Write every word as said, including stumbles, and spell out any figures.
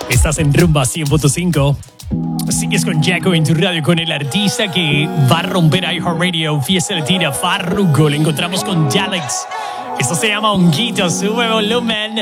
Estás en Rumba cien punto cinco. Sigues con Jaco en tu radio con el artista que va a romper iHeartRadio, Fiesta Latina, Farruko. Lo encontramos con Jalex. Esto se llama Honguito. Sube volumen.